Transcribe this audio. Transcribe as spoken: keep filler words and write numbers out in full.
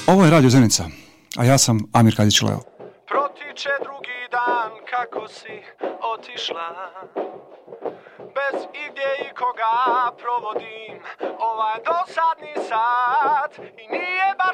Ovo je Radio Zenica, a ja sam Amir Kadić-Leo. Protiče drugi dan kako si otišla, bez igdje i koga provodim ovaj dosadni sat i nije baš